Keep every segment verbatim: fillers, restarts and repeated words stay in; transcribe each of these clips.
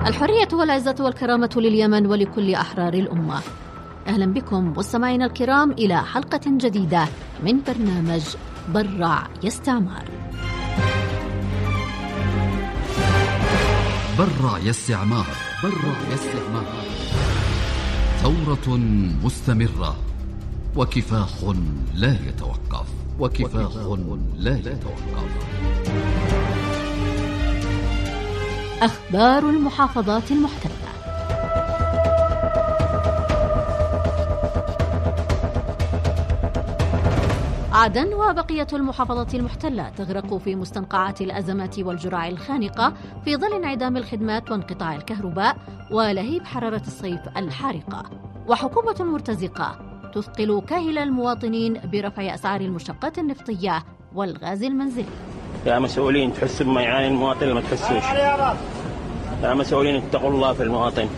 الحرية والعزة والكرامة لليمن ولكل أحرار الأمة. أهلا بكم مستمعينا الكرام إلى حلقة جديدة من برنامج برع يا استعمار. برع يا استعمار، برع يا استعمار، ثورة مستمرة وكفاح لا يتوقف، وكفاح لا يتوقف. أخبار المحافظات المحتلة. عدن وبقية المحافظات المحتلة تغرق في مستنقعات الأزمات والجرع الخانقة في ظل انعدام الخدمات وانقطاع الكهرباء ولهيب حرارة الصيف الحارقة، وحكومة مرتزقة تثقل كاهل المواطنين برفع أسعار المشتقات النفطية والغاز المنزلي. يا مسؤولين تحسوا بما يعاني المواطن ما تحسوش. يا مسؤولين اتقوا الله في المواطن.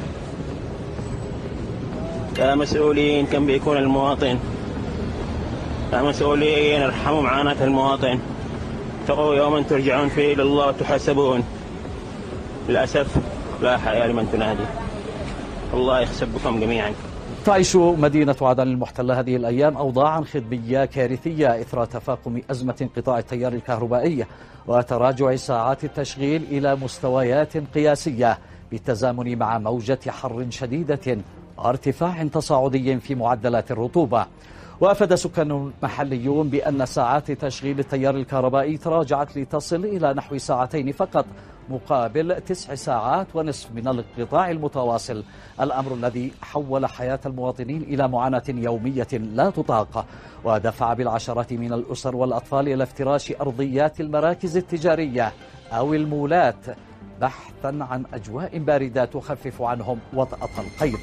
يا مسؤولين كم بيكون المواطن. يا مسؤولين ارحموا معاناة المواطن. اتقوا يوما ترجعون فيه إلى الله وتحاسبون. للأسف لا حياة لمن تنادي. الله يخسف بكم جميعا. تعيش مدينة عدن المحتلة هذه الأيام أوضاعا خدمية كارثية إثر تفاقم أزمة انقطاع التيار الكهربائي وتراجع ساعات التشغيل إلى مستويات قياسية بالتزامن مع موجة حر شديدة وارتفاع تصاعدي في معدلات الرطوبة. وأفاد سكان محليون بأن ساعات تشغيل التيار الكهربائي تراجعت لتصل إلى نحو ساعتين فقط مقابل تسع ساعات ونصف من الانقطاع المتواصل، الأمر الذي حول حياة المواطنين إلى معاناة يومية لا تطاق، ودفع بالعشرات من الأسر والأطفال إلى افتراش أرضيات المراكز التجارية أو المولات بحثا عن أجواء باردة تخفف عنهم وطأة القيض.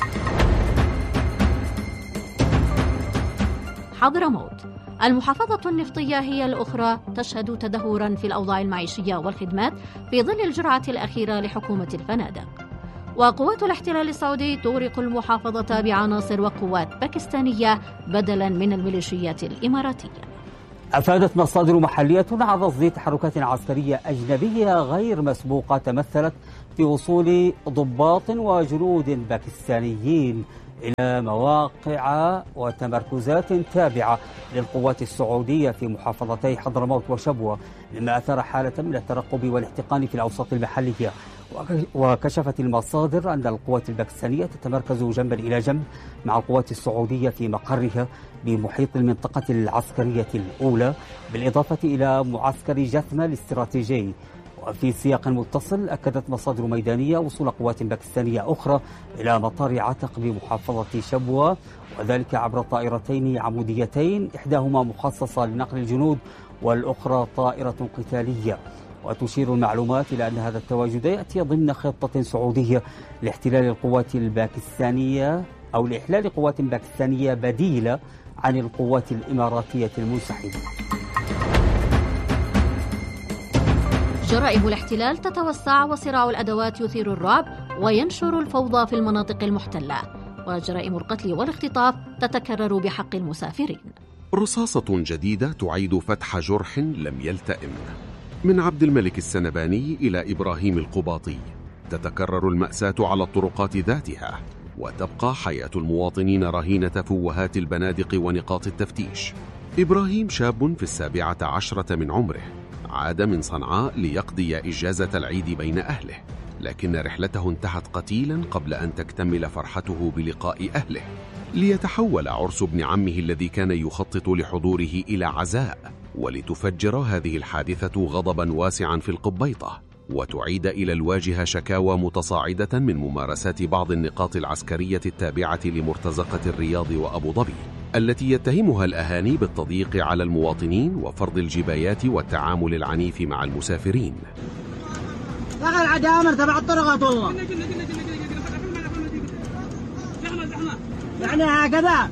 حضرموت. المحافظة النفطية هي الأخرى تشهد تدهورا في الأوضاع المعيشية والخدمات في ظل الجرعة الأخيرة لحكومة الفنادق. وقوات الاحتلال السعودي تغرق المحافظة بعناصر وقوات باكستانية بدلا من الميليشيات الإماراتية. أفادت مصادر محلية عن رصد تحركات عسكرية أجنبية غير مسبوقة تمثلت في وصول ضباط وجنود باكستانيين إلى مواقع وتمركزات تابعة للقوات السعودية في محافظتي حضرموت وشبوة، مما أثار حالة من الترقب والاحتقان في الأوساط المحلية. وكشفت المصادر أن القوات الباكستانية تتمركز جنبا إلى جنب مع القوات السعودية في مقرها بمحيط المنطقة العسكرية الأولى، بالإضافة إلى معسكر جثمة الاستراتيجي. وفي سياق متصل أكدت مصادر ميدانية وصول قوات باكستانية أخرى إلى مطار عتق بمحافظة شبوة، وذلك عبر طائرتين عموديتين، إحداهما مخصصة لنقل الجنود والأخرى طائرة قتالية. وتشير المعلومات إلى أن هذا التواجد يأتي ضمن خطة سعودية لاحتلال القوات الباكستانية أو لإحلال قوات باكستانية بديلة عن القوات الإماراتية المنسحبة. جرائم الاحتلال تتوسع وصراع الأدوات يثير الرعب وينشر الفوضى في المناطق المحتلة، وجرائم القتل والاختطاف تتكرر بحق المسافرين. رصاصة جديدة تعيد فتح جرح لم يلتئم. من عبد الملك السنباني إلى إبراهيم القباطي تتكرر المأساة على الطرقات ذاتها، وتبقى حياة المواطنين رهينة فوهات البنادق ونقاط التفتيش. إبراهيم شاب في السابعة عشرة من عمره، عاد من صنعاء ليقضي إجازة العيد بين أهله، لكن رحلته انتهت قتيلا قبل أن تكتمل فرحته بلقاء أهله، ليتحول عرس ابن عمه الذي كان يخطط لحضوره إلى عزاء، ولتفجر هذه الحادثة غضبا واسعا في القبيطة، وتعيد إلى الواجهة شكاوى متصاعدة من ممارسات بعض النقاط العسكرية التابعة لمرتزقة الرياض وأبو ظبي، التي يتهمها الأهاني بالتضييق على المواطنين وفرض الجبايات والتعامل العنيف مع المسافرين. يا أخي العدامر تبع الطرقات والله يعني هكذا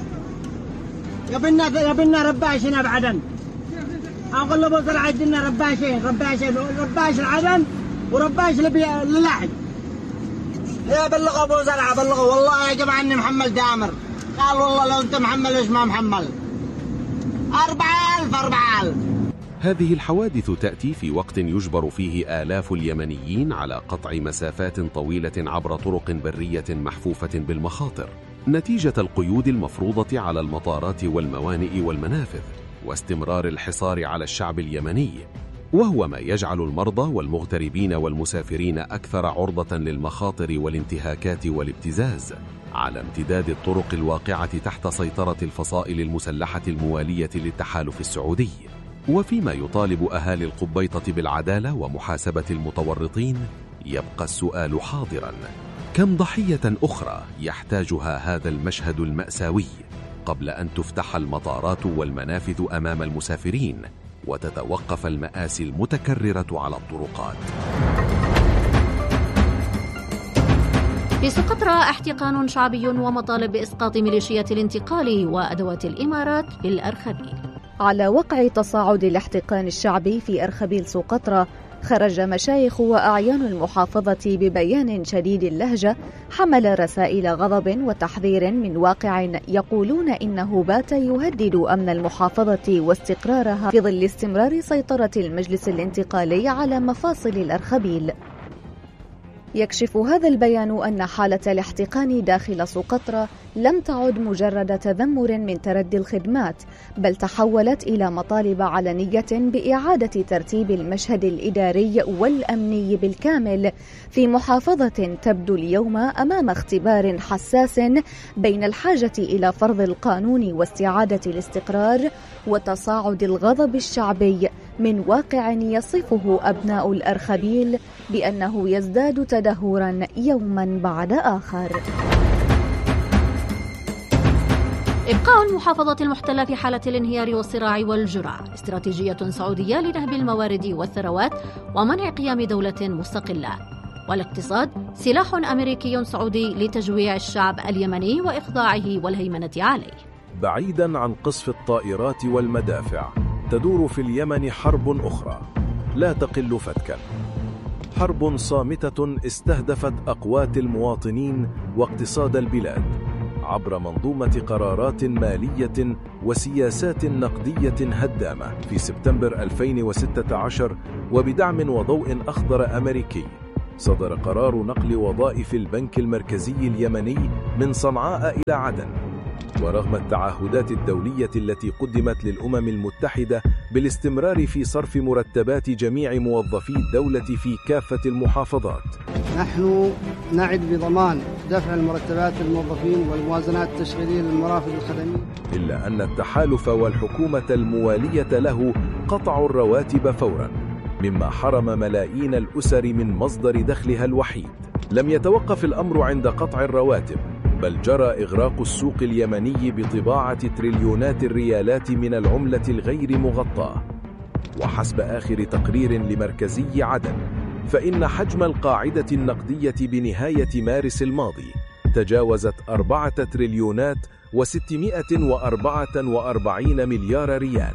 يبنا يبنا رباشنا بعدن. أقول له بصر عندنا رباشين رباشين رباش العدن ورباش للحج. يا بلغوا أبو زرعة بلغوا والله يا جماعة إني محمل دامر. قال والله لو أنت محمل إيش ما محمل. أربعة آلاف أربعة آلاف. هذه الحوادث تأتي في وقت يجبر فيه آلاف اليمنيين على قطع مسافات طويلة عبر طرق برية محفوفة بالمخاطر نتيجة القيود المفروضة على المطارات والموانئ والمنافذ واستمرار الحصار على الشعب اليمني، وهو ما يجعل المرضى والمغتربين والمسافرين أكثر عرضة للمخاطر والانتهاكات والابتزاز على امتداد الطرق الواقعة تحت سيطرة الفصائل المسلحة الموالية للتحالف السعودي. وفيما يطالب أهالي القبيطة بالعدالة ومحاسبة المتورطين، يبقى السؤال حاضرا: كم ضحية أخرى يحتاجها هذا المشهد المأساوي قبل أن تفتح المطارات والمنافذ أمام المسافرين وتتوقف المآسي المتكررة على الطرقات؟ في سقطرى احتقان شعبي ومطالب بإسقاط ميليشيات الانتقال وأدوات الإمارات في الأرخبيل. على وقع تصاعد الاحتقان الشعبي في أرخبيل سقطرى، خرج مشايخ وأعيان المحافظة ببيان شديد اللهجة حمل رسائل غضب وتحذير من واقع يقولون إنه بات يهدد أمن المحافظة واستقرارها في ظل استمرار سيطرة المجلس الانتقالي على مفاصل الأرخبيل. يكشف هذا البيان أن حالة الاحتقان داخل سقطرى لم تعد مجرد تذمر من تردي الخدمات، بل تحولت إلى مطالب علنية بإعادة ترتيب المشهد الإداري والأمني بالكامل في محافظة تبدو اليوم أمام اختبار حساس بين الحاجة إلى فرض القانون واستعادة الاستقرار وتصاعد الغضب الشعبي من واقع يصفه أبناء الأرخبيل بأنه يزداد تدهورا يوما بعد آخر. إبقاء المحافظة المحتلة في حالة الانهيار والصراع والجرع استراتيجية سعودية لنهب الموارد والثروات ومنع قيام دولة مستقلة. والاقتصاد سلاح أمريكي سعودي لتجويع الشعب اليمني وإخضاعه والهيمنة عليه. بعيدا عن قصف الطائرات والمدافع، تدور في اليمن حرب أخرى لا تقل فتكا، حرب صامتة استهدفت أقوات المواطنين واقتصاد البلاد عبر منظومة قرارات مالية وسياسات نقدية هدامة. في سبتمبر ألفين وستة عشر وبدعم وضوء أخضر أمريكي، صدر قرار نقل وظائف البنك المركزي اليمني من صنعاء إلى عدن. ورغم التعهدات الدولية التي قدمت للأمم المتحدة بالاستمرار في صرف مرتبات جميع موظفي الدولة في كافة المحافظات، نحن نعد بضمان دفع المرتبات للموظفين والموازنات التشغيلية للمرافق الخدمية، إلا أن التحالف والحكومة الموالية له قطعوا الرواتب فورا، مما حرم ملايين الأسر من مصدر دخلها الوحيد. لم يتوقف الأمر عند قطع الرواتب، بل جرى إغراق السوق اليمني بطباعة تريليونات الريالات من العملة الغير مغطاة. وحسب آخر تقرير لمركزي عدن، فإن حجم القاعدة النقدية بنهاية مارس الماضي تجاوزت أربعة تريليونات وستمائة وأربعة وأربعين مليار ريال.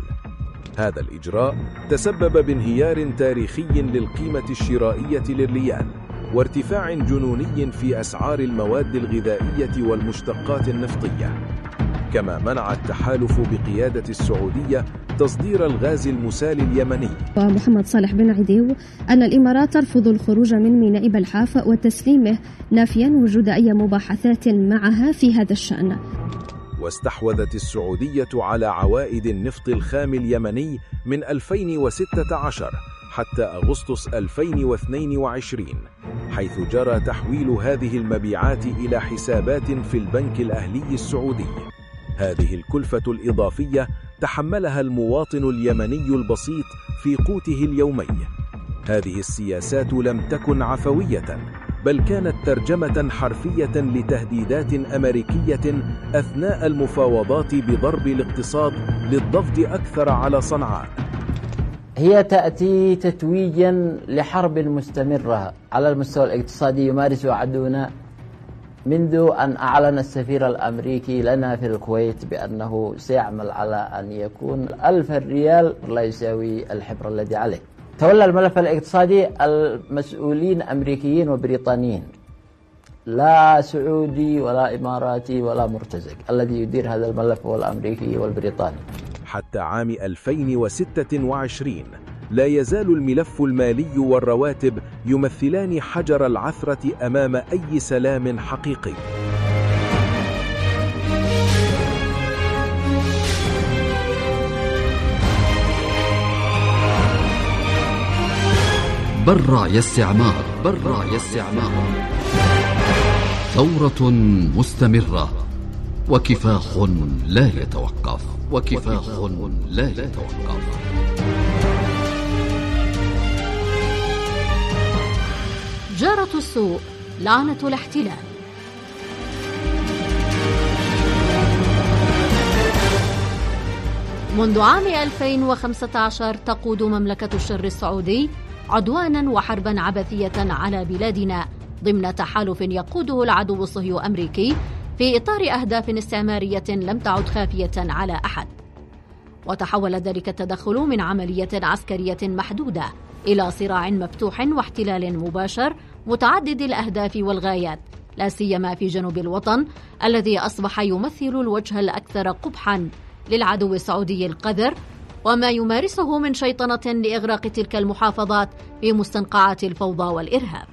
هذا الإجراء تسبب بانهيار تاريخي للقيمة الشرائية للريال وارتفاع جنوني في أسعار المواد الغذائية والمشتقات النفطية. كما منع التحالف بقيادة السعودية تصدير الغاز المسال اليمني. ومحمد صالح بن عديو أن الإمارات ترفض الخروج من ميناء بلحاف وتسليمه، نافيا وجود أي مباحثات معها في هذا الشأن. واستحوذت السعودية على عوائد النفط الخام اليمني من ألفين وستة عشر حتى أغسطس ألفين واثنين وعشرين، حيث جرى تحويل هذه المبيعات إلى حسابات في البنك الأهلي السعودي. هذه الكلفة الإضافية تحملها المواطن اليمني البسيط في قوته اليومي. هذه السياسات لم تكن عفوية، بل كانت ترجمة حرفية لتهديدات أمريكية أثناء المفاوضات بضرب الاقتصاد للضغط أكثر على صنعاء. هي تأتي تتويجا لحرب مستمرة على المستوى الاقتصادي يمارس عدونا منذ أن أعلن السفير الأمريكي لنا في الكويت بأنه سيعمل على أن يكون ألف ريال لا يساوي الحبر الذي عليه. تولى الملف الاقتصادي المسؤولين أمريكيين وبريطانيين، لا سعودي ولا إماراتي ولا مرتزق. الذي يدير هذا الملف هو الأمريكي والبريطاني. حتى عام ألفين وستة وعشرين لا يزال الملف المالي والرواتب يمثلان حجر العثرة أمام أي سلام حقيقي. برع يا استعمار، برع يا استعمار. ثورة مستمرة وكفاح لا يتوقف، وكفاح لا يتوقف. جارة السوء، لعنة الاحتلال. منذ عام ألفين وخمسة عشر تقود مملكة الشر السعودي عدوانا وحربا عبثية على بلادنا ضمن تحالف يقوده العدو الصهيو أمريكي في إطار أهداف استعمارية لم تعد خافية على أحد. وتحول ذلك التدخل من عملية عسكرية محدودة إلى صراع مفتوح واحتلال مباشر متعدد الأهداف والغايات، لا سيما في جنوب الوطن الذي أصبح يمثل الوجه الأكثر قبحا للعدو السعودي القذر، وما يمارسه من شيطنة لإغراق تلك المحافظات في مستنقعات الفوضى والإرهاب.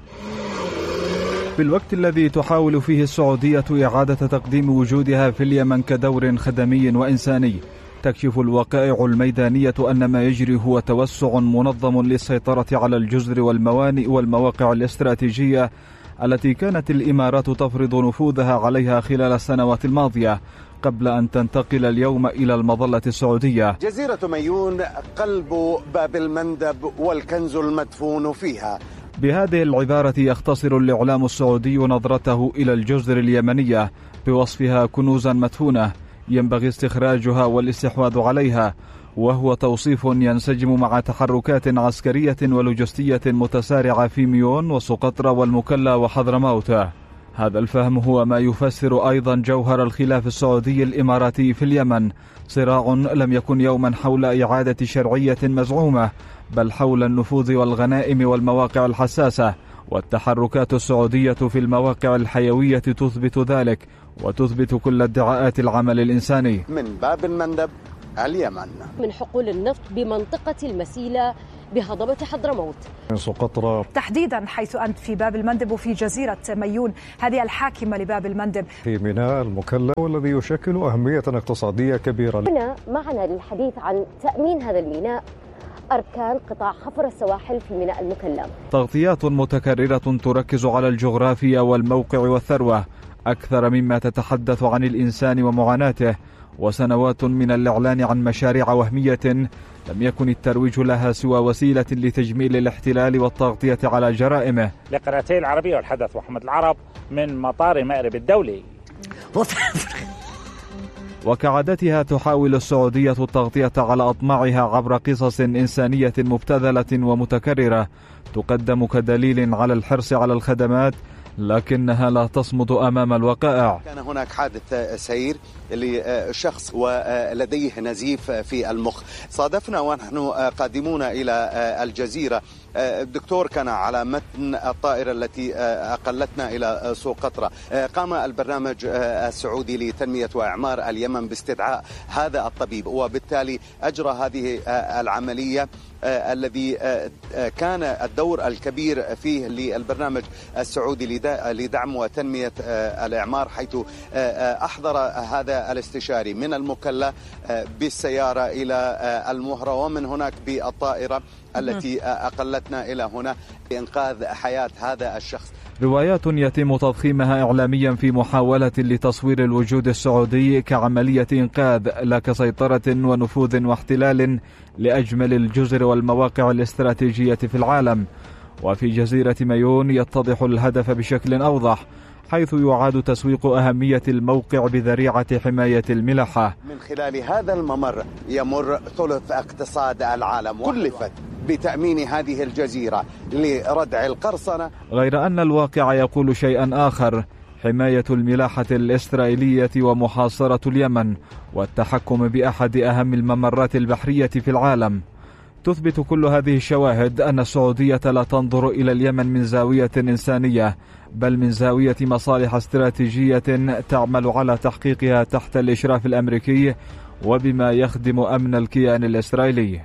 في الوقت الذي تحاول فيه السعودية إعادة تقديم وجودها في اليمن كدور خدمي وإنساني، تكشف الوقائع الميدانية أن ما يجري هو توسع منظم للسيطرة على الجزر والموانئ والمواقع الاستراتيجية التي كانت الإمارات تفرض نفوذها عليها خلال السنوات الماضية قبل أن تنتقل اليوم إلى المظلة السعودية. جزيرة ميون قلب باب المندب والكنز المدفون فيها. بهذه العبارة يختصر الإعلام السعودي نظرته إلى الجزر اليمنية بوصفها كنوزا مدفونة ينبغي استخراجها والاستحواذ عليها، وهو توصيف ينسجم مع تحركات عسكرية ولوجستية متسارعة في ميون وسقطرى والمكلا وحضرموت. هذا الفهم هو ما يفسر أيضا جوهر الخلاف السعودي الإماراتي في اليمن، صراع لم يكن يوما حول إعادة شرعية مزعومة، بل حول النفوذ والغنائم والمواقع الحساسة. والتحركات السعودية في المواقع الحيوية تثبت ذلك وتثبت كل ادعاءات العمل الإنساني. من باب المندب اليمن، من حقول النفط بمنطقة المسيلة بهضبة حضرموت، من سقطرى تحديدا حيث أنت في باب المندب وفي جزيرة ميون هذه الحاكمة لباب المندب، في ميناء المكلا والذي يشكل أهمية اقتصادية كبيرة. هنا معنا للحديث عن تأمين هذا الميناء أركان قطاع حفر السواحل في ميناء المكلا. تغطيات متكررة تركز على الجغرافيا والموقع والثروة أكثر مما تتحدث عن الإنسان ومعاناته، وسنوات من الإعلان عن مشاريع وهمية لم يكن الترويج لها سوى وسيلة لتجميل الاحتلال والتغطية على جرائمه. لقناتي العربية والحدث وحمد العرب من مطار مأرب الدولي. وكعادتها تحاول السعودية التغطية على أطماعها عبر قصص إنسانية مبتذلة ومتكررة تقدم كدليل على الحرص على الخدمات، لكنها لا تصمد أمام الوقائع. كان هناك حادث سير لشخص ولديه نزيف في المخ، صادفنا ونحن قادمون إلى الجزيرة الدكتور كان على متن الطائرة التي أقلتنا إلى سقطرى. قام البرنامج السعودي لتنمية وإعمار اليمن باستدعاء هذا الطبيب، وبالتالي أجرى هذه العملية الذي كان الدور الكبير فيه للبرنامج السعودي لدعم وتنمية الإعمار، حيث أحضر هذا الاستشاري من المكلا بالسيارة إلى المهرة ومن هناك بالطائرة التي أقلتنا إلى هنا لإنقاذ حياة هذا الشخص. روايات يتم تضخيمها إعلاميا في محاولة لتصوير الوجود السعودي كعملية إنقاذ لا كسيطرة ونفوذ واحتلال لأجمل الجزر والمواقع الاستراتيجية في العالم. وفي جزيرة ميون يتضح الهدف بشكل أوضح، حيث يعاد تسويق أهمية الموقع بذريعة حماية الملاحة. من خلال هذا الممر يمر ثلث اقتصاد العالم، كلفت بتأمين هذه الجزيرة لردع القرصنة. غير أن الواقع يقول شيئا آخر، حماية الملاحة الإسرائيلية ومحاصرة اليمن والتحكم بأحد أهم الممرات البحرية في العالم. تثبت كل هذه الشواهد أن السعودية لا تنظر إلى اليمن من زاوية إنسانية، بل من زاوية مصالح استراتيجية تعمل على تحقيقها تحت الإشراف الأمريكي وبما يخدم أمن الكيان الإسرائيلي.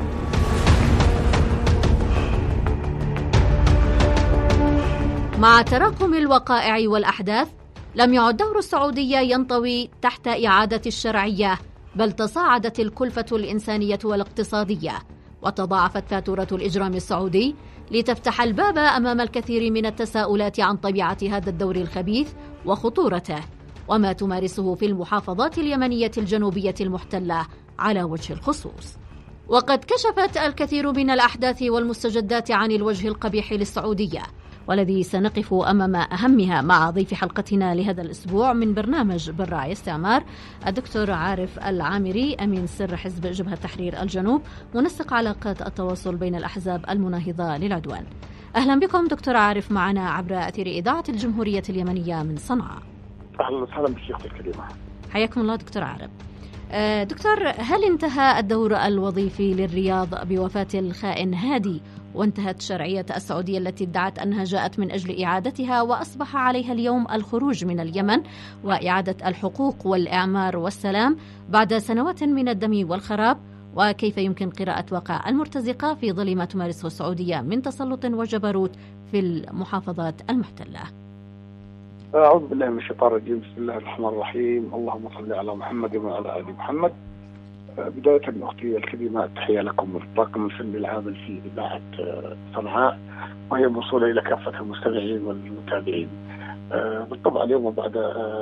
مع تراكم الوقائع والأحداث لم يعد دور السعودية ينطوي تحت إعادة الشرعية، بل تصاعدت الكلفة الإنسانية والاقتصادية، وتضاعفت فاتورة الإجرام السعودي لتفتح الباب أمام الكثير من التساؤلات عن طبيعة هذا الدور الخبيث وخطورته وما تمارسه في المحافظات اليمنية الجنوبية المحتلة على وجه الخصوص. وقد كشفت الكثير من الأحداث والمستجدات عن الوجه القبيح للسعودية، والذي سنقف أمام أهمها مع ضيف حلقتنا لهذا الأسبوع من برنامج بالرعي استعمار، الدكتور عارف العامري، أمين سر حزب جبهة تحرير الجنوب، منسق علاقات التواصل بين الأحزاب المناهضة للعدوان. أهلا بكم دكتور عارف معنا عبر أثير إذاعة الجمهورية اليمنية من صنعاء. أهلا وسهلا بالشيخ الكريمة. حياكم الله دكتور عارف. دكتور، هل انتهى الدور الوظيفي للرياض بوفاة الخائن هادي وانتهت شرعية السعودية التي ادعت أنها جاءت من أجل إعادتها، وأصبح عليها اليوم الخروج من اليمن وإعادة الحقوق والإعمار والسلام بعد سنوات من الدم والخراب؟ وكيف يمكن قراءة واقع المرتزقة في ظل ما تمارسه السعودية من تسلط وجبروت في المحافظات المحتلة؟ أعوذ بالله من الشيطان الرجيم. بسم الله الرحمن الرحيم. اللهم صل على محمد وعلى آل محمد. بداية أختي الكريمة، التحية لكم من الطاقم الفني العامل في إذاعة صنعاء، وهي موصولة إلى كافة المستمعين والمتابعين. بالطبع اليوم بعد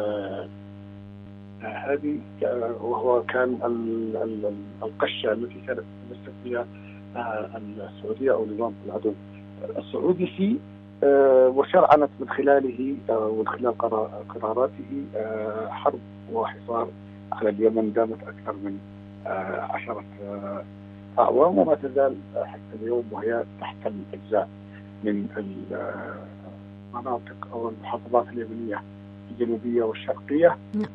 هذه، وهو كان القشة التي كانت تمسك بها السعودية أو نظام العدو السعودي في وشرعنت من خلاله ومن خلال قراراته حرب وحصار على اليمن دامت أكثر من عشرة أعوام، وما تزال حتى اليوم وهي تحت الأجزاء من المناطق أو المحافظات اليمنية الجنوبية والشرقية،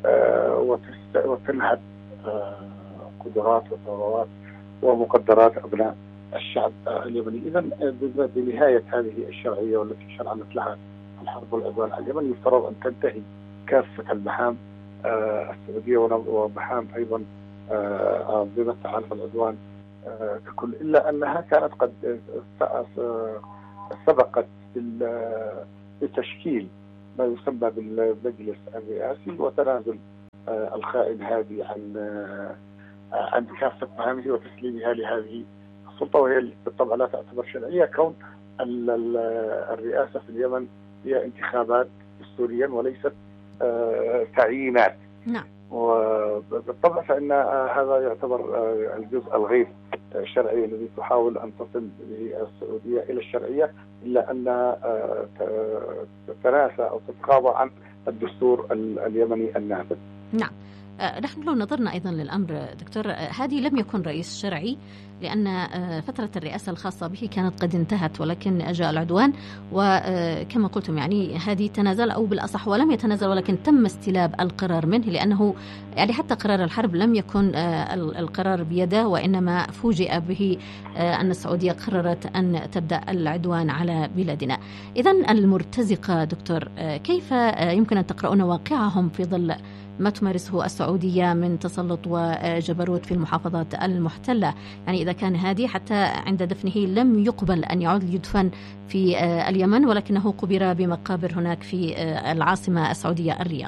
وتنهب قدرات وثروات ومقدرات أبناء الشعب اليمني. إذن بنهاية هذه الشرعية والتي شرعنت لها الحرب والعدوان على اليمن، يفترض أن تنتهي كافة المهام السعودية ومهام أيضا أنظمة التحالف العدوان ككل، إلا أنها كانت قد سبقت بتشكيل ما يسمى بالمجلس الرئاسي وتنازل الخائن هادي عن عن كافة مهامه وتسليمها لهذه السلطة، وهي بالطبع لا تعتبر شرعية، كون الرئاسة في اليمن هي انتخابات دستوريا وليست تعيينات. نعم. وبالطبع فإن هذا يعتبر الجزء الغير الشرعي الذي تحاول أن تصل به السعودية إلى الشرعية، إلا أن تتناسى أو تتغاضى عن الدستور اليمني النافذ. نعم. نحن لو نظرنا أيضا للأمر دكتور، هادي لم يكن رئيس شرعي، لأن فترة الرئاسة الخاصة به كانت قد انتهت، ولكن جاء العدوان وكما قلتم يعني هادي تنازل، أو بالأصح ولم يتنازل ولكن تم استلاب القرار منه، لأنه يعني حتى قرار الحرب لم يكن القرار بيده، وإنما فوجئ به أن السعودية قررت أن تبدأ العدوان على بلادنا. إذن المرتزقة دكتور، كيف يمكن أن تقرؤون واقعهم في ظل ما تمارسه السعودية من تسلط وجبروت في المحافظات المحتلة؟ يعني إذا كان هادي حتى عند دفنه لم يقبل أن يعود يدفن في اليمن، ولكنه قبر بمقابر هناك في العاصمة السعودية الرياض.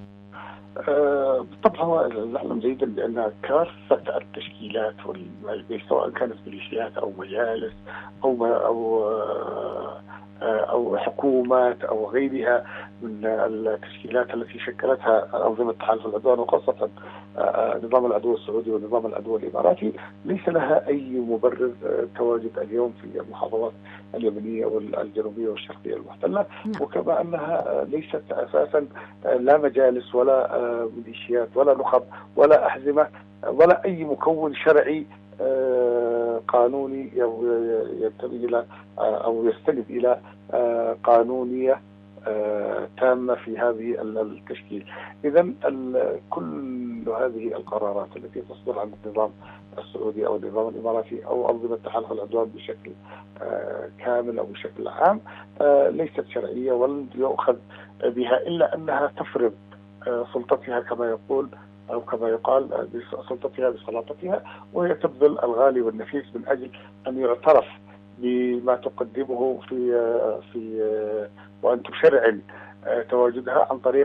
بالطبع هو نعلم جيدا بأن كافة التشكيلات سواء كانت ميليشيات أو مجالس أو أو أو حكومات أو غيرها من التشكيلات التي شكلتها أنظمة تحالف العدوان، وخاصة نظام العدو السعودي ونظام العدو الإماراتي، ليس لها أي مبرر تواجد اليوم في المحافظات اليمنية والجنوبية والشرقية المحتلة، وكما أنها ليست أساسا لا مجالس ولا ميليشيات ولا نخب ولا أحزمة ولا أي مكون شرعي قانوني ينتمي إلى أو يستند إلى قانونية تامة في هذه التشكيل. إذن كل هذه القرارات التي تصدر عن النظام السعودي أو النظام الإماراتي أو أنظمة تحالف العدوان بشكل كامل أو بشكل عام ليست شرعية ولن يؤخذ بها، إلا أنها تفرض سلطتها كما يقول أو كما يقال بسلطتها بسلاطتها، وهي تبذل الغالي والنفيس من أجل أن يعترف بما تقدمه في في وأن تشرعن تواجدها عن طريق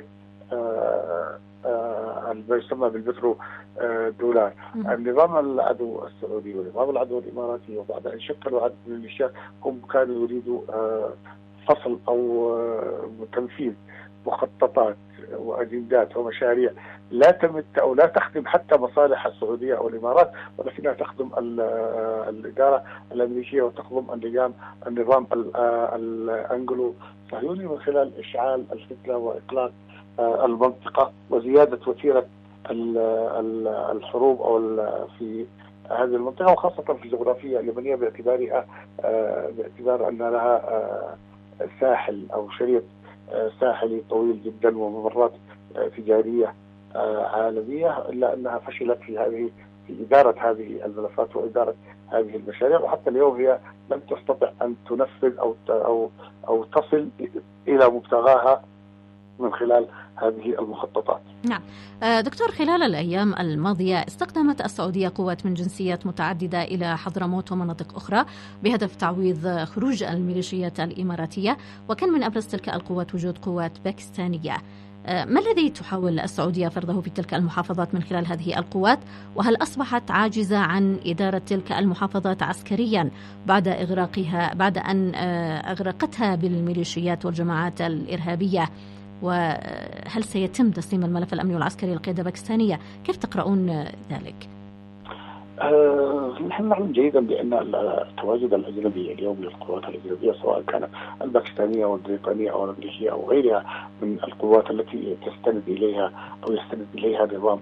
ما يسمى بالبترو دولار. النظام العدو السعودي والنظام العدو الإماراتي وبعد أن شكلوا عدد من الميليشيات هم كانوا يريدوا فصل أو تنفيذ مخططات وأجندات ومشاريع لا تمت أو لا تخدم حتى مصالح السعودية أو الإمارات، ولكنها تخدم الإدارة الأمريكية وتخدم النظام النظام الأنجلو صهيوني من خلال إشعال الفتنة وإقلاق المنطقة وزيادة وتيرة الحروب أو في هذه المنطقة، وخاصة في الجغرافيا اليمنية باعتبارها باعتبار أن لها ساحل أو شريط ساحلي طويل جدا وممرات تجارية عالمية، إلا أنها فشلت في هذه في إدارة هذه الملفات وإدارة هذه المشاريع، وحتى اليوم هي لم تستطع أن تنفذ أو أو أو تصل إلى مبتغاها من خلال هذه المخططات. نعم دكتور، خلال الأيام الماضية استخدمت السعودية قوات من جنسيات متعددة إلى حضرموت ومناطق أخرى بهدف تعويض خروج الميليشيات الإماراتية، وكان من أبرز تلك القوات وجود قوات باكستانية. ما الذي تحاول السعودية فرضه في تلك المحافظات من خلال هذه القوات؟ وهل أصبحت عاجزة عن إدارة تلك المحافظات عسكريا بعد إغراقها بعد أن أغرقتها بالميليشيات والجماعات الإرهابية؟ وهل سيتم تسليم الملف الأمني والعسكري للقيادة الباكستانية؟ كيف تقرؤون ذلك؟ أه نحن نعلم جيدا بأن التواجد الأجنبي اليوم للقوات الأجنبية سواء كانت الباكستانية أو البريطانية أو الأمريكية أو غيرها من القوات التي تستند إليها أو يستند إليها نظام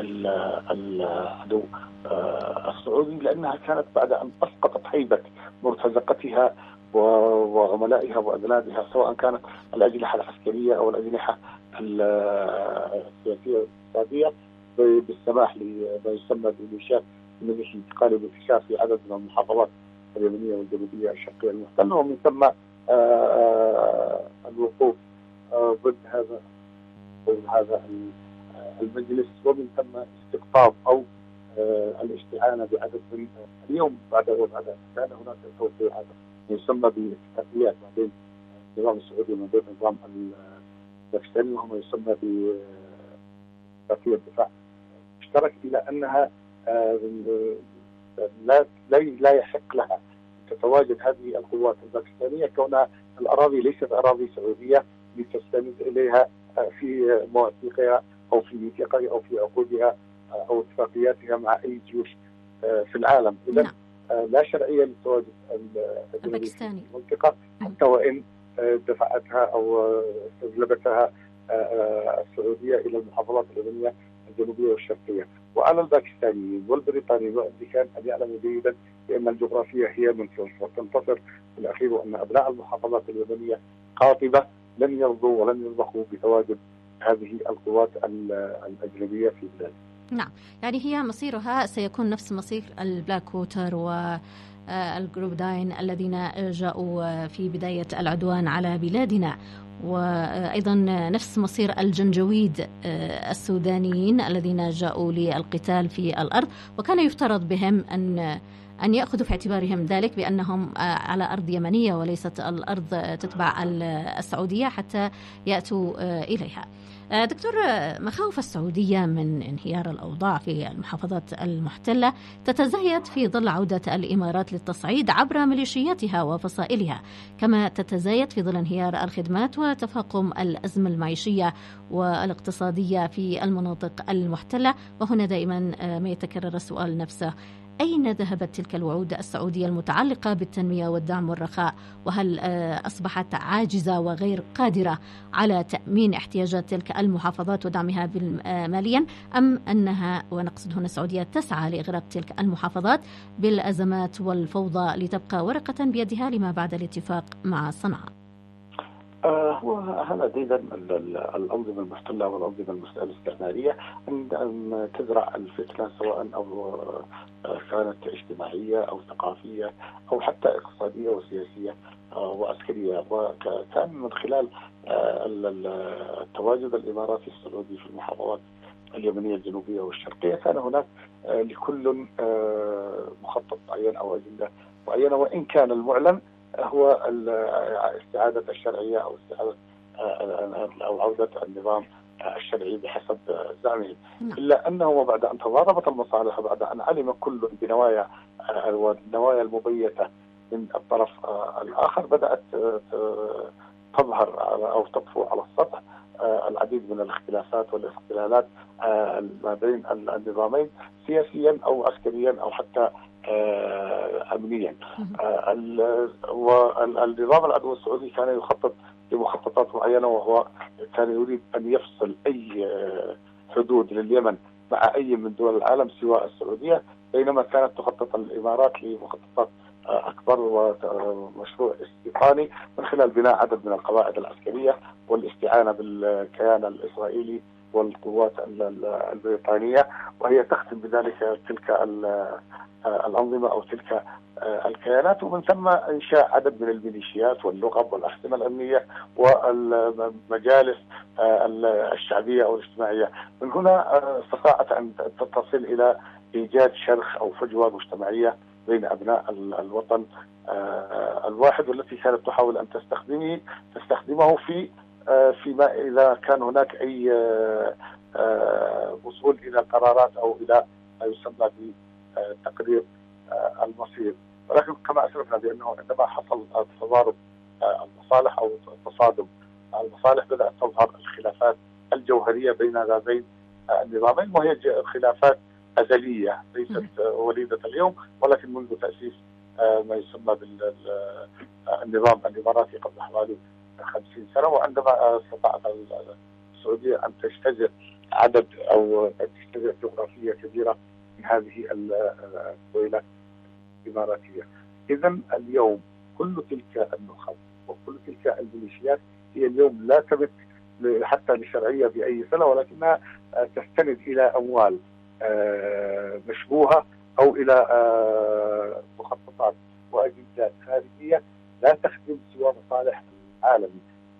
العدو السعودي، لأنها كانت بعد أن أسقطت هيبة مرتزقتها وعملائها وأذنابها سواء كانت الأجنحة العسكرية أو الأجنحة السياسية والاقتصادية بالسماح لما يسمى بميليشيات من الانتقال والانتشار في عدد من المحافظات اليمنية والجنوبية الشرقية المحتلة، ومن ثم الوقوف ضد هذا هذا المجلس، ومن ثم استقطاب أو الاستعانة بعدد من اليوم بعد بعد كان هناك توسعات يسمى باتفاقيات ما بين النظام السعودي وما بين النظام الباكستاني وما يسمى باتفاقية دفاع مشترك، إلى أنها لا لا يحق لها تتواجد هذه القوات الباكستانية كونها الأراضي ليست أراضي سعودية لتستند إليها في مواثيقها أو في ميثاقها أو في عقودها أو اتفاقياتها مع أي جيوش في العالم. إذن لا شرعية للتواجد الباكستاني في المنطقة حتى وإن دفعتها أو استجلبتها السعودية إلى المحافظات اليمنية الجنوبية والشرقية. وعلى الباكستانيين والبريطانيين والأمريكان أن يعلموا جيدا بأن الجغرافيا هي من تنتصر في الأخير، وأن أبناء المحافظات اليمنية قاطبة لن يرضوا ولن يرضخوا بتواجد هذه القوات الأجنبية في البلاد. نعم، يعني هي مصيرها سيكون نفس مصير البلاك ووتر والجروبداين الذين جاءوا في بداية العدوان على بلادنا، وأيضا نفس مصير الجنجويد السودانيين الذين جاءوا للقتال في الأرض، وكان يفترض بهم أن أن يأخذوا في اعتبارهم ذلك بأنهم على أرض يمنية وليست الأرض تتبع السعودية حتى يأتوا إليها. دكتور، مخاوف السعودية من انهيار الأوضاع في المحافظات المحتلة تتزايد في ظل عودة الإمارات للتصعيد عبر ميليشياتها وفصائلها، كما تتزايد في ظل انهيار الخدمات وتفاقم الأزمة المعيشية والاقتصادية في المناطق المحتلة. وهنا دائما ما يتكرر السؤال نفسه: أين ذهبت تلك الوعود السعودية المتعلقة بالتنمية والدعم والرخاء؟ وهل أصبحت عاجزة وغير قادرة على تأمين احتياجات تلك المحافظات ودعمها ماليا، أم أنها، ونقصد هنا السعودية، تسعى لإغراق تلك المحافظات بالأزمات والفوضى لتبقى ورقة بيدها لما بعد الاتفاق مع صنعاء؟ آه هو هذا ديدا الأنظمة المحتلة والأنظمة الاستعمارية أن تزرع الفتنة سواء أو كانت اجتماعية أو ثقافية أو حتى اقتصادية وسياسية وعسكرية. وكان من خلال التواجد الإماراتي السعودي في المحافظات اليمنية الجنوبية والشرقية كان هناك لكل مخطط معين أو أجندة معينة، وإن كان المعلن هو استعادة الشرعية أو استعادة أو عودة النظام الشرعي بحسب زعمه، إلا أنه وبعد أن تضاربت المصالح وبعد أن علم كل بنوايا والنوايا المبيتة من الطرف الآخر بدأت تظهر أو تطفو على السطح العديد من الاختلافات والاختلالات ما بين النظامين سياسيا أو عسكريا أو حتى أمنيا. والنظام العدو السعودي كان يخطط لمخططات معينة، وهو كان يريد أن يفصل أي حدود لليمن مع أي من دول العالم سواء السعودية، بينما كانت تخطط الإمارات لمخططات أكبر ومشروع استيطاني من خلال بناء عدد من القواعد العسكرية والاستعانة بالكيان الإسرائيلي والقوات البريطانية، وهي تختم بذلك تلك الأنظمة أو تلك الكيانات، ومن ثم إنشاء عدد من الميليشيات واللغب والأحزمة الأمنية والمجالس الشعبية أو الاجتماعية. من هنا استطاعت أن تصل إلى إيجاد شرخ أو فجوة مجتمعية بين أبناء الوطن الواحد، والتي كانت تحاول أن تستخدمه تستخدمه في فيما إذا كان هناك أي وصول إلى قرارات أو إلى ما يسمى بتقرير المصير. ولكن كما أسلفنا بأنه عندما حصل تضارب المصالح أو تصادم المصالح بدأت تظهر الخلافات الجوهرية بين هذين النظامين، وهي خلافات أزلية ليست وليدة اليوم، ولكن منذ تأسيس ما يسمى بالنظام الإماراتي قبل حوالي خمسين سنة. وعندما استطاعت السعودية أن تجتزئ عدد أو تجتزئ جغرافية كبيرة من هذه الدولة الإماراتية. إذن اليوم كل تلك النخب وكل تلك الميليشيات هي اليوم لا تمت حتى للشرعية بأي سنة، ولكنها تستند إلى أموال مشبوهة أو إلى مخططات وأجندات خارجية لا تخدم سوى مصالح العالم.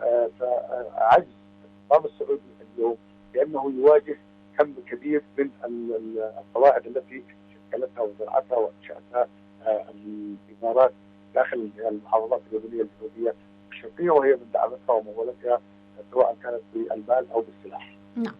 فعجز النظام السعودي اليوم لأنه يواجه كم كبير من القواعد التي شكلتها وزرعتها وأنشأتها الإمارات داخل المحافظات اليمنية الجنوبية الشرقية، وهي من دعمتها ومولتها سواء كانت بالمال أو بالسلاح. نعم.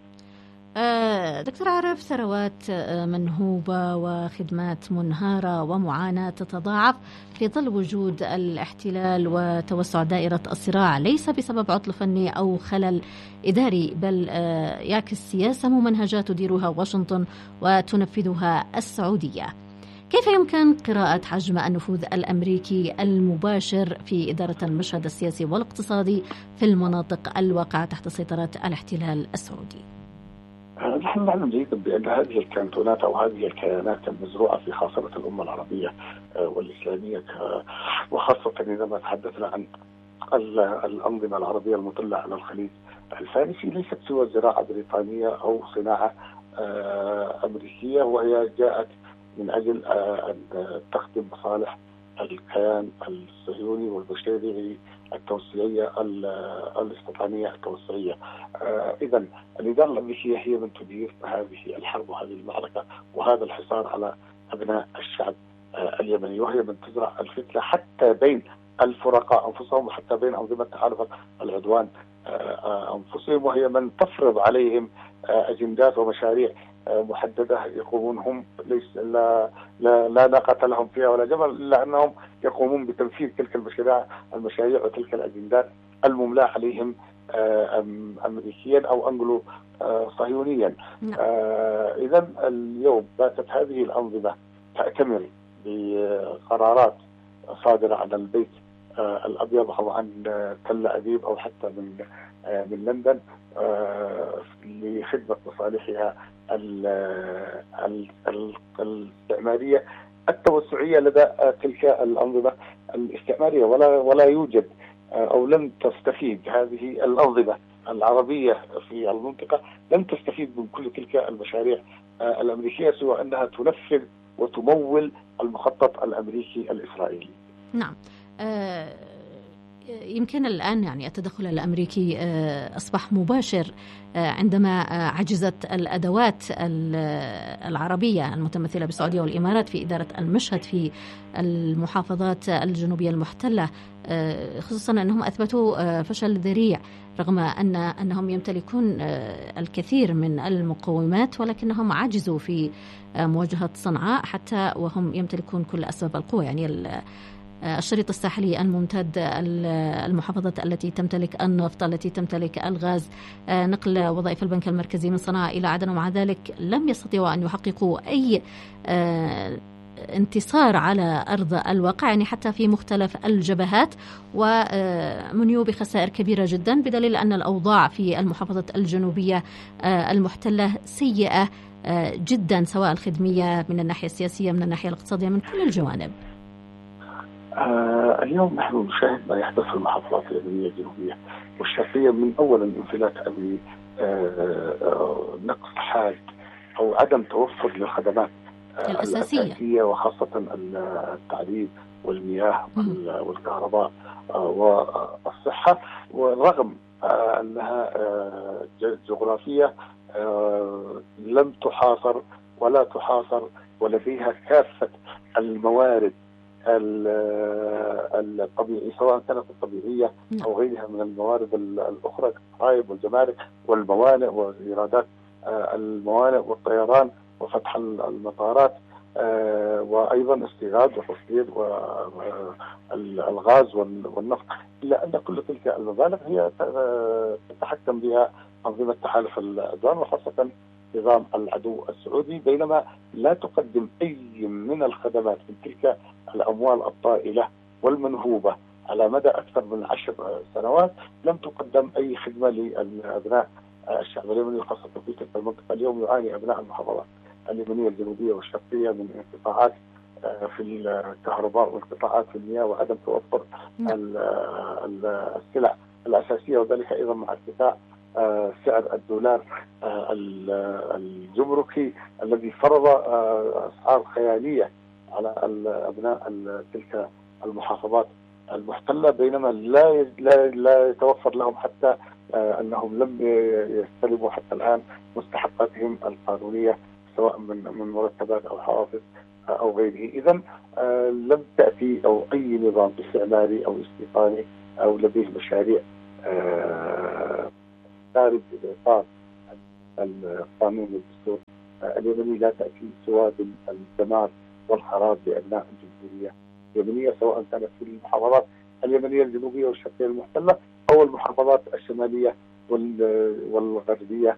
دكتور عارف، ثروات منهوبة وخدمات منهارة ومعاناة تتضاعف في ظل وجود الاحتلال وتوسع دائرة الصراع، ليس بسبب عطل فني أو خلل إداري، بل يعكس سياسة ممنهجة تديرها واشنطن وتنفذها السعودية. كيف يمكن قراءة حجم النفوذ الأمريكي المباشر في إدارة المشهد السياسي والاقتصادي في المناطق الواقعة تحت سيطرة الاحتلال السعودي؟ نحن نعلم جيدا بأن هذه الكانتونات أو هذه الكيانات المزروعة في خاصرة الأمة العربية والإسلامية، وخاصة عندما تحدثنا عن الأنظمة العربية المطلة على الخليج الفارسي، ليست سوى زراعة بريطانية أو صناعة أمريكية، وهي جاءت من أجل أن تخدم مصالح الكيان الصهيوني والبشري التوسعية الاستيطانية التوسعية. إذن الإدارة الأمريكية هي من تدير هذه الحرب وهذه المعركة وهذا الحصار على أبناء الشعب اليمني، وهي من تزرع الفتنة حتى بين الفرقاء أنفسهم وحتى بين أنظمة تحالف العدوان أنفسهم، وهي من تفرض عليهم أجندات ومشاريع محددة يقومون هم ليس لا لا, لا ناقة لهم فيها ولا جمل، إلا أنهم يقومون بتنفيذ تلك المشاريع المشاريع وتلك الأجندات المملاة عليهم أمريكيا أو أنجلو صهيونيا. إذن اليوم باتت هذه الأنظمة تأتمر بقرارات صادرة عن البيت الأبيض أو عن تل أبيب أو حتى من من لندن لخدمة مصالحها الاستعمارية التوسعية لدى تلك الأنظمة الاستعمارية، ولا ولا يوجد أو لن تستفيد هذه الأنظمة العربية في المنطقة لن تستفيد من كل تلك المشاريع الأمريكية سوى أنها تنفذ وتمول المخطط الأمريكي الإسرائيلي. نعم. أه يمكن الآن يعني التدخل الأمريكي أصبح مباشر عندما عجزت الأدوات العربية المتمثلة بالسعودية والإمارات في إدارة المشهد في المحافظات الجنوبية المحتلة، خصوصا أنهم أثبتوا فشل ذريع رغم أن أنهم يمتلكون الكثير من المقومات، ولكنهم عجزوا في مواجهة صنعاء حتى وهم يمتلكون كل أسباب القوة. يعني الشريط الساحلي الممتد، المحافظات التي تمتلك النفط، التي تمتلك الغاز، نقل وظائف البنك المركزي من صنعاء إلى عدن، ومع ذلك لم يستطيعوا أن يحققوا أي انتصار على أرض الواقع، يعني حتى في مختلف الجبهات، ومنيو بخسائر كبيرة جدا، بدليل أن الأوضاع في المحافظة الجنوبية المحتلة سيئة جدا، سواء الخدمية من الناحية السياسية من الناحية الاقتصادية من كل الجوانب. آه اليوم نحن نشاهد ما يحدث في المحافظات اليمنية الجنوبية والشرقية، من أول الانفلات أمني، آه آه نقص حاد أو عدم توفر للخدمات آه الأساسية. الأساسية وخاصة التعليم والمياه والكهرباء آه والصحة، ورغم آه أنها آه جغرافية آه لم تحاصر ولا تحاصر، ولديها كافة الموارد الطبيعية سواء كانت الطبيعية أو غيرها من الموارد الأخرى كالضرائب والجمارك والموانئ وإيرادات الموانئ والطيران وفتح المطارات، وأيضا استيراد وتصدير والغاز والنفط، إلا أن كل تلك المبالغ هي تتحكم بها أنظمة تحالف الأدوان وخاصة نظام العدو السعودي، بينما لا تقدم أي من الخدمات من تلك الأموال الطائلة والمنهوبة على مدى أكثر من عشر سنوات. لم تقدم أي خدمة لأبناء الشعب اليمني خاصة في تلك المنطقة. اليوم يعاني أبناء المحافظات اليمنية الجنوبية والشرقية من انقطاعات في الكهرباء وانقطاعات في المياه وعدم توفر السلع الأساسية، وذلك أيضا مع ارتفاع سعر الدولار الجمركي الذي فرض أسعار خيالية على أبناء تلك المحافظات المحتلة، بينما لا لا لا يتوفر لهم حتى أنهم لم يستلموا حتى الآن مستحقاتهم القانونية سواء من من مرتبات أو حوافز أو غيره. إذا لم تأتي أو أي نظام استعماري أو استيطاني أو لديه مشاريع خارج إطار القانون والدستور اليمني لا تأتي سوى بالدمار والخراب لأبناء الجمهورية اليمنية، سواء كانت في المحافظات اليمنية الجنوبية والشرقية المحتلة أو المحافظات الشمالية والغربية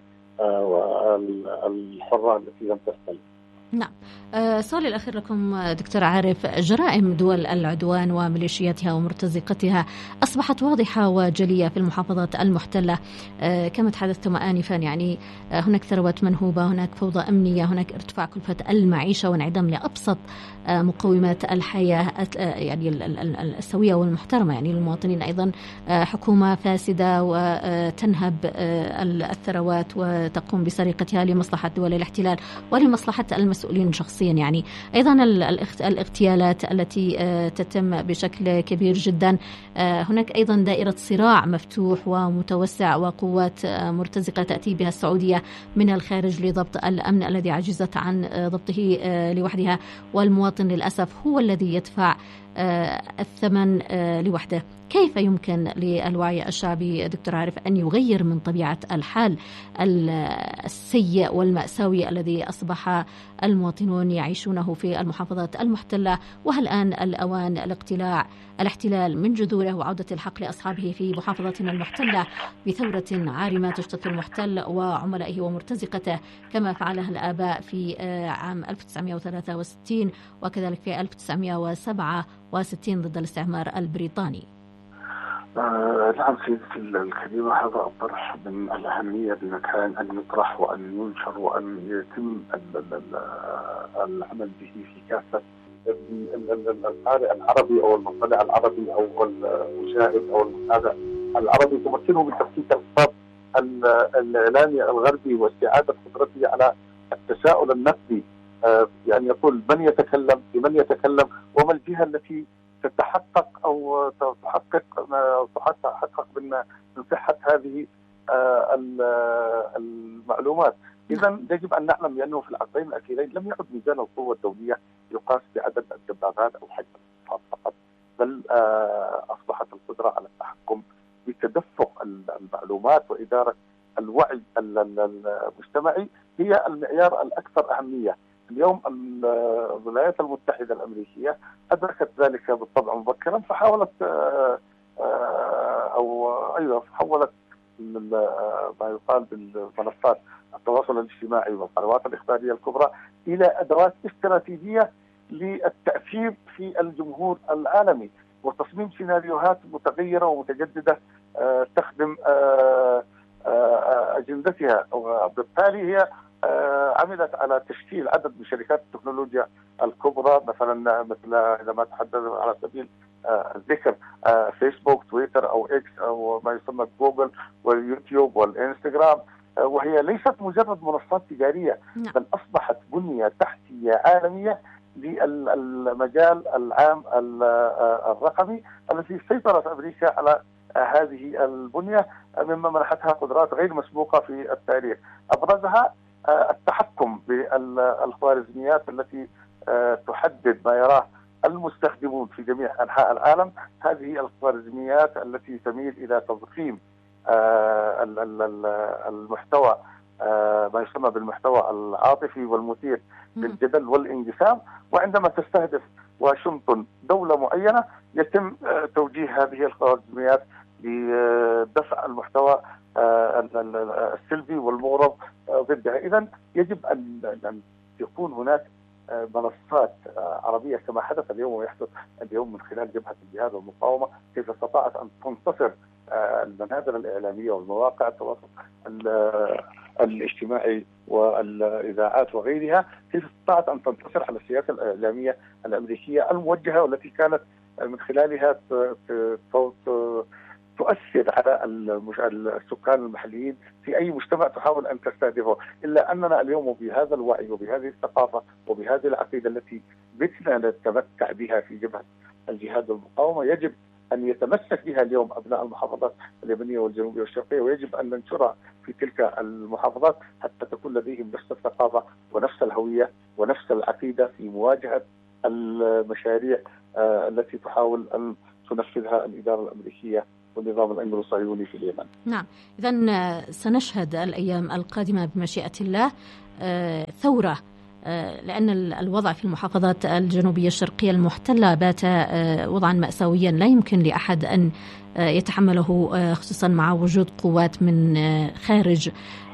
والحرة التي لم تستلم. نعم. أه سؤالي الأخير لكم دكتور عارف، جرائم دول العدوان وميليشياتها ومرتزقتها أصبحت واضحة وجلية في المحافظات المحتلة، أه كما تحدثتم آنفا، يعني أه هناك ثروات منهوبة، هناك فوضى أمنية، هناك ارتفاع كلفة المعيشة وانعدام لأبسط أه مقومات الحياة أه يعني السوية والمحترمة يعني للمواطنين، أيضا أه حكومة فاسدة وتنهب أه الثروات وتقوم بسرقتها لمصلحة دول الاحتلال ولمصلحة المسؤولين شخصيا، يعني أيضا الاغتيالات التي تتم بشكل كبير جدا. هناك أيضا دائرة صراع مفتوح ومتوسع وقوات مرتزقة تأتي بها السعودية من الخارج لضبط الأمن الذي عجزت عن ضبطه لوحدها، والمواطن للأسف هو الذي يدفع الثمن لوحده. كيف يمكن للوعي الشعبي دكتور عارف أن يغير من طبيعة الحال السيء والمأساوي الذي أصبح المواطنون يعيشونه في المحافظات المحتلة؟ وهل آن الأوان الاقتلاع الاحتلال من جذوره وعودة الحق لأصحابه في محافظتنا المحتلة بثورة عارمة تشتت المحتل وعملائه ومرتزقته كما فعلها الآباء في عام ألف وتسعمائة وثلاثة وستين وكذلك في ألف وتسعمائة وسبعة وستين ضد الاستعمار البريطاني؟ آه نعم سيدتي الكريمة، هذا الطرح من الأهمية بمكان أن يطرح وأن ينشر وأن يتم العمل به في كافة القارئ العربي أو المطلع العربي أو المشاهد أو المتابع العربي، تمكنه من تفكيك الخطاب الإعلامي الغربي واستعادة قدرته على التساؤل النقدي، آه يعني يقول من يتكلم، بمن يتكلم، وما الجهة التي تتحقق أو تحقق تحقق من صحة هذه المعلومات. إذا يجب أن نعلم بأنه في العقدين الأخيرين لم يعد ميزان القوة الدولية يقاس بعدد الدبابات أو حجم فقط، بل أصبحت القدرة على التحكم بتدفق المعلومات وإدارة الوعي المجتمعي هي المعيار الأكثر أهمية. اليوم الولايات المتحدة الأمريكية أدركت ذلك بالطبع مبكرا، فحاولت أو أيضا حولت ما يقال بالمنصات التواصل الاجتماعي والقنوات الإخبارية الكبرى إلى أدوات استراتيجية للتأثير في الجمهور العالمي وتصميم سيناريوهات متغيرة ومتجددة تخدم أجندتها. وبالتالي هي عملت على تشكيل عدد من شركات التكنولوجيا الكبرى، مثلا مثل إذا ما تحدث على سبيل الذكر فيسبوك، تويتر أو إكس أو ما يسمى جوجل واليوتيوب والإنستغرام، وهي ليست مجرد منصات تجارية بل أصبحت بنية تحتية عالمية للمجال العام الرقمي التي سيطرت أمريكا على هذه البنية مما منحتها قدرات غير مسبوقة في التاريخ. أبرزها التحكم بالخوارزميات التي تحدد ما يراه المستخدمون في جميع أنحاء العالم. هذه الخوارزميات التي تميل إلى تضخيم المحتوى ما يسمى بالمحتوى العاطفي والمثير للجدل والانقسام، وعندما تستهدف واشنطن دولة معينة يتم توجيه هذه الخوارزميات لدفع المحتوى السلبي والمغرض ضدها. إذن يجب أن يكون هناك منصات عربية كما حدث اليوم ويحدث اليوم من خلال جبهة الجهاد والمقاومة، كيف استطاعت أن تنتصر المنابر الإعلامية والمواقع التواصل الاجتماعي والإذاعات وغيرها، كيف استطاعت أن تنتصر على السياسة الإعلامية الأمريكية الموجهة والتي كانت من خلالها تؤثر على السكان المحليين في أي مجتمع تحاول أن تستهدفه. إلا أننا اليوم بهذا الوعي وبهذه الثقافة وبهذه العقيدة التي بتنا نتمتع بها في جبهة الجهاد والمقاومة يجب أن يتمسك بها اليوم أبناء المحافظات اليمنية والجنوبية والشرقية، ويجب أن ننشرها في تلك المحافظات حتى تكون لديهم نفس الثقافة ونفس الهوية ونفس العقيدة في مواجهة المشاريع التي تحاول أن تنفذها الإدارة الأمريكية والنظام الأنجلو الصهيوني في اليمن. نعم، إذن سنشهد الأيام القادمة بمشيئة الله ثورة، لأن الوضع في المحافظات الجنوبية الشرقية المحتلة بات وضعا مأساويا لا يمكن لأحد أن يتحمله، خصوصا مع وجود قوات من خارج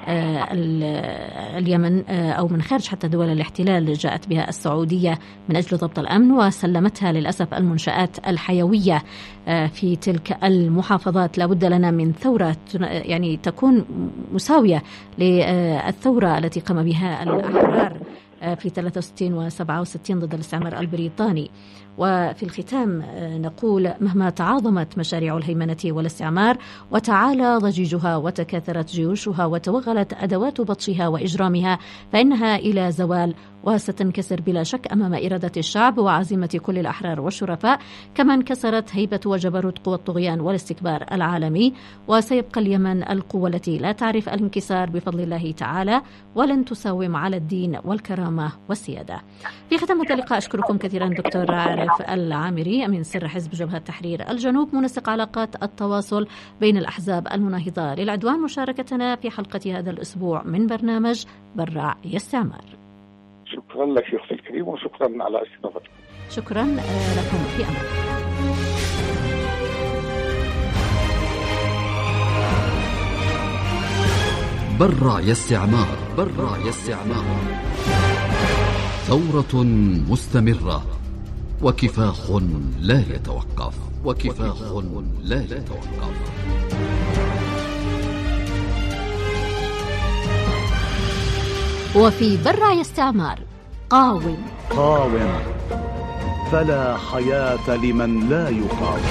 اليمن أو من خارج حتى دول الاحتلال جاءت بها السعودية من أجل ضبط الأمن وسلمتها للأسف المنشآت الحيوية في تلك المحافظات. لابد لنا من ثورة يعني تكون مساوية للثورة التي قام بها الأحرار في ثلاثة وستين وسبعة وستين ضد الاستعمار البريطاني. وفي الختام نقول مهما تعاظمت مشاريع الهيمنة والاستعمار وتعالى ضجيجها وتكاثرت جيوشها وتوغلت أدوات بطشها وإجرامها فإنها إلى زوال، وستنكسر بلا شك أمام إرادة الشعب وعزيمة كل الأحرار والشرفاء، كما انكسرت هيبة وجبروت قوى الطغيان والاستكبار العالمي. وسيبقى اليمن القوة التي لا تعرف الانكسار بفضل الله تعالى ولن تساوم على الدين والكرامة والسيادة. في ختام هذا اللقاء أشكركم كثيرا دكتور عارف العامري أمين سر حزب جبهة تحرير الجنوب، منسق علاقات التواصل بين الأحزاب المناهضة للعدوان، مشاركتنا في حلقة هذا الأسبوع من برنامج برع يستعمار. شكرا لك يا أختي الكريم وشكرا على استضافتك. شكرا لكم، في أمان. برع يستعمار، برع يستعمار، ثورة مستمرة وكفاح لا يتوقف، وكفاح لا يتوقف. وفي برع يستعمار قاوم قاوم فلا حياة لمن لا يقاوم.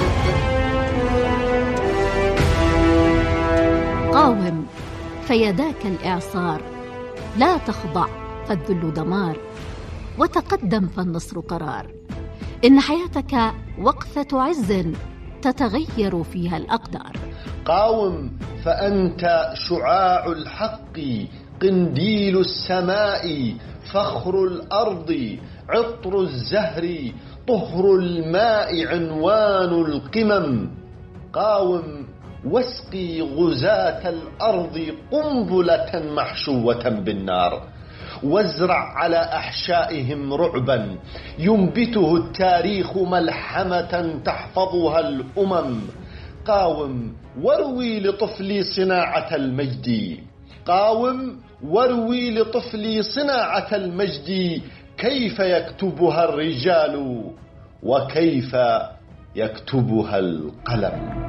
قاوم فيداك الإعصار، لا تخضع فالذل دمار، وتقدم فالنصر قرار. إن حياتك وقفة عز تتغير فيها الأقدار. قاوم فأنت شعاع الحق، قنديل السماء، فخر الأرض، عطر الزهر، طهر الماء، عنوان القمم. قاوم واسقي غزاة الأرض قنبلة محشوة بالنار، وازرع على أحشائهم رعبا ينبته التاريخ ملحمة تحفظها الأمم. قاوم واروي لطفلي صناعة المجد، قاوم واروي لطفلي صناعة المجد، كيف يكتبها الرجال وكيف يكتبها القلم.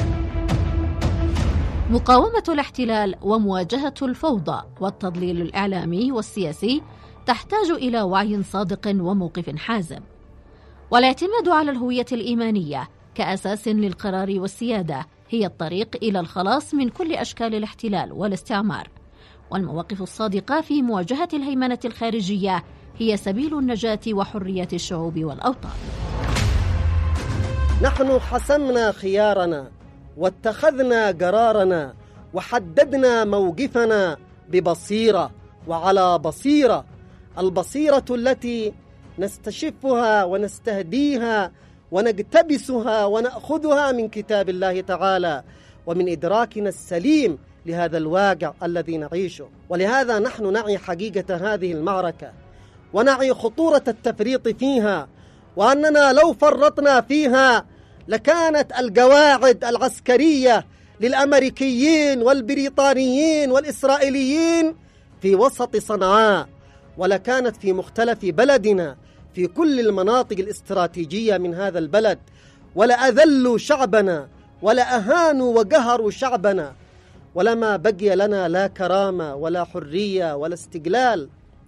مقاومة الاحتلال ومواجهة الفوضى والتضليل الإعلامي والسياسي تحتاج إلى وعي صادق وموقف حازم، والاعتماد على الهوية الإيمانية كأساس للقرار والسيادة هي الطريق إلى الخلاص من كل أشكال الاحتلال والاستعمار، والمواقف الصادقة في مواجهة الهيمنة الخارجية هي سبيل النجاة وحرية الشعوب والأوطان. نحن حسمنا خيارنا واتخذنا قرارنا وحددنا موقفنا ببصيرة وعلى بصيرة، البصيرة التي نستشفها ونستهديها ونقتبسها ونأخذها من كتاب الله تعالى ومن إدراكنا السليم لهذا الواقع الذي نعيشه. ولهذا نحن نعي حقيقة هذه المعركة ونعي خطورة التفريط فيها، وأننا لو فرطنا فيها لكانت القواعد العسكرية للأمريكيين والبريطانيين والإسرائيليين في وسط صنعاء، ولكانت في مختلف بلدنا في كل المناطق الاستراتيجية من هذا البلد، ولأذلوا شعبنا ولأهانوا وقهروا شعبنا، ولما بقي لنا لا كرامة ولا حرية ولا استقلال.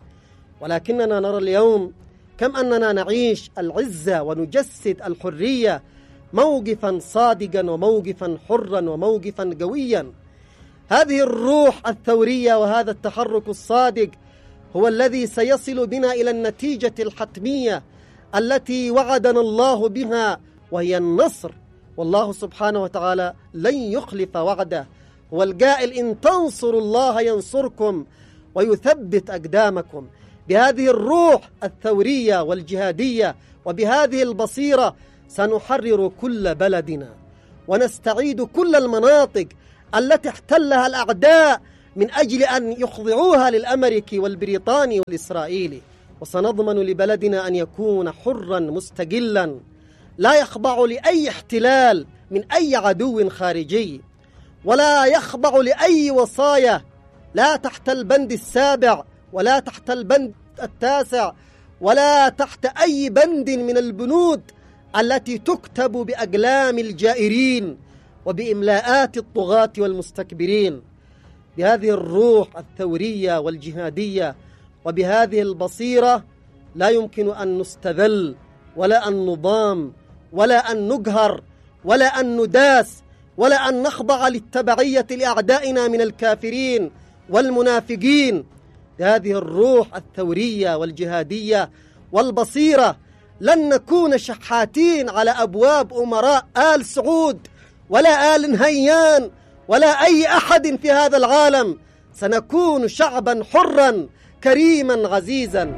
ولكننا نرى اليوم كم أننا نعيش العزة ونجسد الحرية موقفا صادقا وموقفا حرا وموقفا قويا. هذه الروح الثورية وهذا التحرك الصادق هو الذي سيصل بنا إلى النتيجة الحتمية التي وعدنا الله بها، وهي النصر. والله سبحانه وتعالى لن يخلف وعده، هو القائل إن تنصروا الله ينصركم ويثبت أقدامكم. بهذه الروح الثورية والجهادية وبهذه البصيرة سنحرر كل بلدنا ونستعيد كل المناطق التي احتلها الأعداء من أجل أن يخضعوها للأمريكي والبريطاني والإسرائيلي، وسنضمن لبلدنا أن يكون حرا مستقلا لا يخضع لأي احتلال من أي عدو خارجي، ولا يخضع لأي وصايا، لا تحت البند السابع ولا تحت البند التاسع ولا تحت أي بند من البنود التي تكتب بأقلام الجائرين وبإملاءات الطغاة والمستكبرين. بهذه الروح الثورية والجهادية وبهذه البصيرة لا يمكن أن نستذل ولا أن نضام ولا أن نقهر ولا أن نداس ولا أن نخضع للتبعية لأعدائنا من الكافرين والمنافقين. بهذه الروح الثورية والجهادية والبصيرة لن نكون شحاتين على أبواب أمراء آل سعود ولا آل نهيان ولا أي أحد في هذا العالم، سنكون شعبا حرا كريما عزيزا.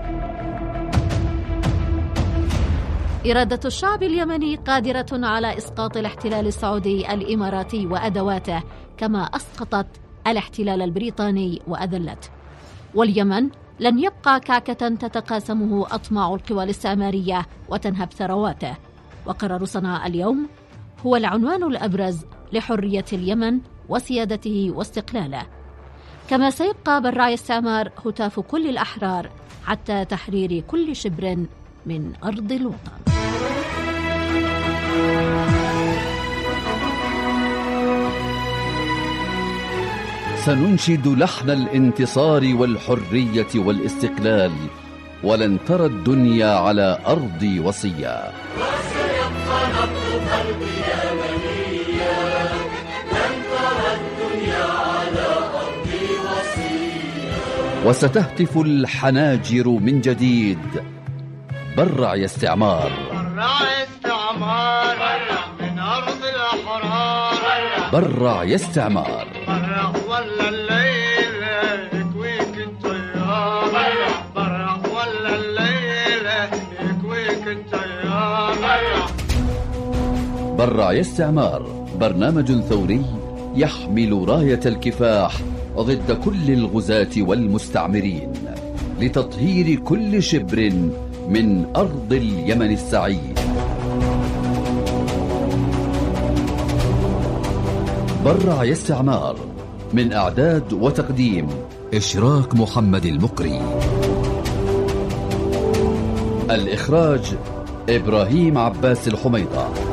إرادة الشعب اليمني قادرة على إسقاط الاحتلال السعودي الإماراتي وأدواته كما أسقطت الاحتلال البريطاني وأذلته، واليمن لن يبقى كعكة تتقاسمه أطماع القوى الاستعمارية وتنهب ثرواته. وقرار صنعاء اليوم هو العنوان الأبرز لحرية اليمن وسيادته واستقلاله، كما سيبقى برعي استعمار هتاف كل الأحرار حتى تحرير كل شبر من أرض الوطن. سننشد لحن الانتصار والحرية والاستقلال، ولن ترى الدنيا على أرضي وصيا. وسيبقى نبض قلبي يمنيا، لن ترى الدنيا على أرضي وصيا. وستهتف الحناجر من جديد: برع يا استعمار، برع استعمار من أرض الأحرار برع يا استعمار برع ولا الليل يكويك الطيار برع ولا الليل يكويك الطيار برع يا استعمار برنامج ثوري يحمل راية الكفاح ضد كل الغزاة والمستعمرين لتطهير كل شبر من أرض اليمن السعيد. برع يا استعمار، من إعداد وتقديم إشراك محمد المقري، الإخراج إبراهيم عباس الحميطة.